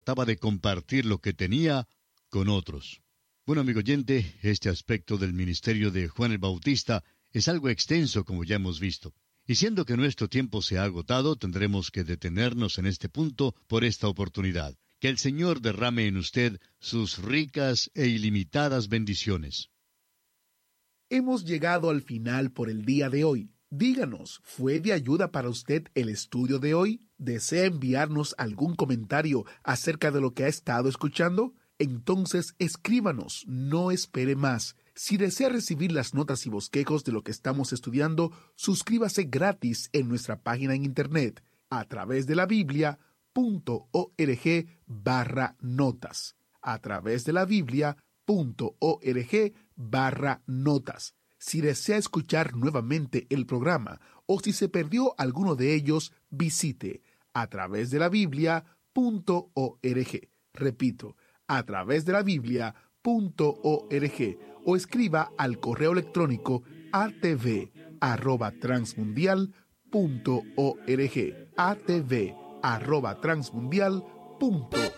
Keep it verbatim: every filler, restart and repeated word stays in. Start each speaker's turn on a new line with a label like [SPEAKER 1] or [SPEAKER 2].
[SPEAKER 1] trataba de compartir lo que tenía con otros. Bueno, amigo oyente, este aspecto del ministerio de Juan el Bautista es algo extenso, como ya hemos visto. Y siendo que nuestro tiempo se ha agotado, tendremos que detenernos en este punto por esta oportunidad. Que el Señor derrame en usted sus ricas e ilimitadas bendiciones.
[SPEAKER 2] Hemos llegado al final por el día de hoy. Díganos, ¿fue de ayuda para usted el estudio de hoy? ¿Desea enviarnos algún comentario acerca de lo que ha estado escuchando? Entonces escríbanos, no espere más. Si desea recibir las notas y bosquejos de lo que estamos estudiando, suscríbase gratis en nuestra página en internet a través de la biblia punto org barra notas. A través de la biblia punto org barra notas. Si desea escuchar nuevamente el programa o si se perdió alguno de ellos, visite a través de la biblia punto org. Repito, a través de la biblia punto org o escriba al correo electrónico a t v arroba transmundial punto org. a t v arroba transmundial punto